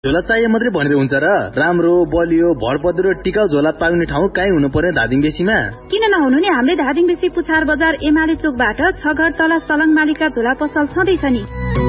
झोला चाहिए मात्रै भनेर हुन्छ र? राम्रो बलियो भरपद्रो टिकाउ झोला पाउने ठाउँ कहीँ हुनु पर्यो धादिङ बेसीमा। किन नहुनु नि, हाम्रै धादिङ बेसी पुछार बजार एमाले चोकबाट 6 घर तल सलङ मालिका झोला पसल छँदैछ नि।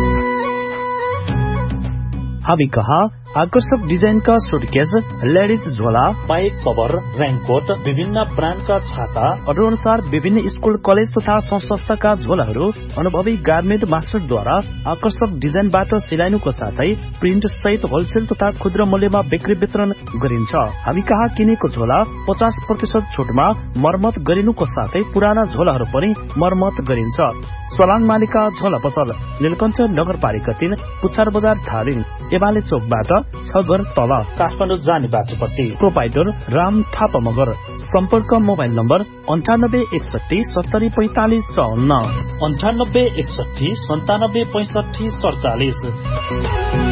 हामी कहाँ आकर्षक डिजाइन का सुटकेस, लेडीज झोला, पाइप कभर, रेनकोट, विभिन्न ब्रान्डका छाता, अरू अनुसार विभिन्न स्कूल कलेज तथा संस्थाका झोलाहरू अनुभवी गार्मेन्ट मास्टरद्वारा आकर्षक डिजाइनबाट सिलाइनुको साथै प्रिन्ट सहित होलसेल तथा खुद्रा मूल्यमा बिक्री वितरण गरिन्छ। हामी कहाँ किनेको झोला 50% छुटमा मर्मत गरिनुको साथै पुराना झोलाहरू पनि मर्मत गरिन्छ। सलाङ मालिका झोला पसल, नीलकण्ठ नगरपालिका 3, पुछार बजार धादिङ, एमाले चोकबाट 6 घर तल, काठमाडौँ जाने बाटोपट्टि। प्रोपाइटर राम थापा मगर। सम्पर्क मोबाइल नम्बर 9861 70 45 54, 9861 97 65 47।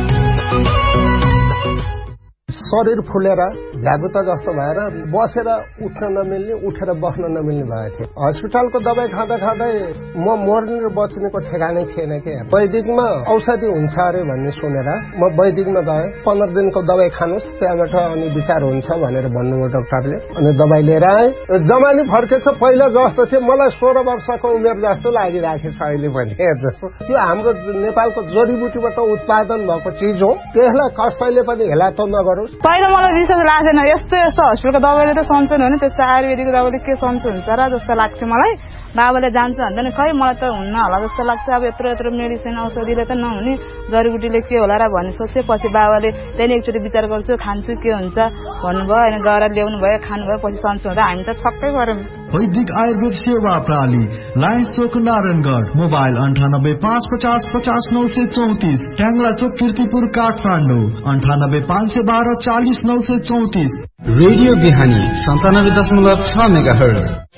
शरीर फुलेर झ्यागुता जस्तो भएर बसेर उठ्न नमिल्ने, उठेर बस्न नमिल्ने भएको थियो। हस्पिटलको दबाई खाँदा खाँदै म मर्ने र बच्नेको ठेगानै थिएन के। वैदिकमा औषधि हुन्छ अरे भन्ने सुनेर म वैदिकमा गएँ। 15 दिनको दबाई खानुस्, त्यहाँबाट अनि विचार हुन्छ भनेर भन्नुभयो डाक्टरले। अनि दबाई लिएर आएँ। जमानी फर्केछ, पहिला जस्तो थियो मलाई 16 वर्षको उमेर जस्तो लागिराखेछ अहिले पनि। जस्तो त्यो हाम्रो नेपालको जडीबुटीबाट उत्पादन भएको चिज हो, त्यसलाई कसैले पनि हेला त नगरोस्। पहिला मलाई विश्वास लागेन, यस्तो हस्पिटलको दबाईले त सन्चो हुने, त्यस्तो आयुर्वेदिकको दबाईले के सन्चो हुन्छ र जस्तो लाग्थ्यो मलाई। बाबाले जान्छ भन्दा नि खै मलाई त हुन्न होला जस्तो लाग्छ। अब यत्रो मेडिसिन औषधिले त नहुने, जडीबुटीले के होला र भन्ने सोचे। पछि बाबाले त्यहाँदेखि एकचोटि विचार गर्छु, खान्छु के हुन्छ भन्नुभयो। अनि गएर ल्याउनु भयो, खानुभयो, पछि सन्चो हुँदा हामी त छक्कै गऱ्यौँ। वैदिक आयुर्वेद सेवा प्रणाली, लायन्स चोक नारायणगढ, मोबाइल 98 550 50 934, ट्याङ्ला चोक कीर्तिपुर काठमाडौँ 98 512 40 934। रेडियो बिहानी 97.6 मेगाहर्ज।